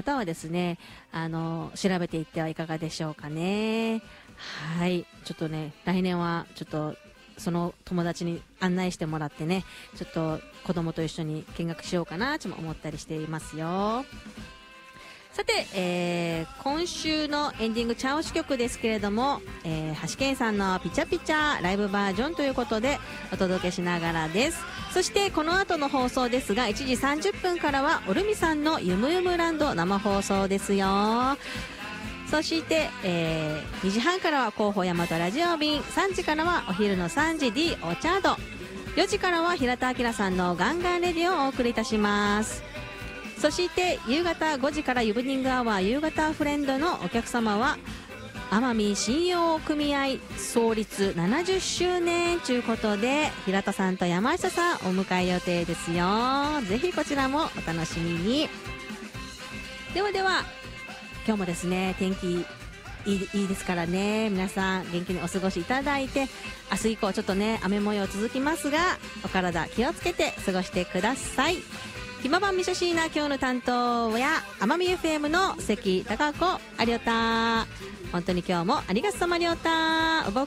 方はですね、調べていってはいかがでしょうかね。はい。ちょっとね、来年はちょっとその友達に案内してもらってね、ちょっと子供と一緒に見学しようかなとも思ったりしていますよ。さて、今週のエンディングチャオシ曲ですけれども、橋健さんのピチャピチャライブバージョンということでお届けしながらです。そしてこの後の放送ですが、1時30分からはおるみさんのゆむゆむランド生放送ですよ。そして、2時半からは広報大和ラジオ便、3時からはお昼の3時 D オーチャード、4時からは平田明さんのガンガンレディをお送りいたします。そして夕方5時からイブニングアワー夕方フレンドのお客様は奄美信用組合創立70周年ということで、平田さんと山下さんお迎え予定ですよ。ぜひこちらもお楽しみに。ではでは今日もですね、天気いいですからね、皆さん元気にお過ごしいただいて、明日以降ちょっとね雨模様続きますが、お体気をつけて過ごしてください。ひまばんみしょしーな今日の担当や奄美 FM の関貴子ありょた、本当に今日もありがとうさまりょうた、おぼ